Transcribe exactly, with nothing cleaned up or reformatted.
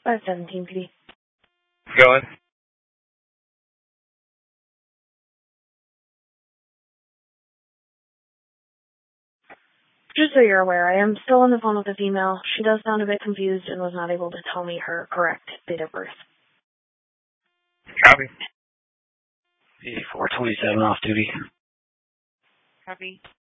five seventeen P D. Going. Just so you're aware, I am still on the phone with the female. She does sound a bit confused and was not able to tell me her correct date of birth. Copy. four twenty-seven off duty. Copy.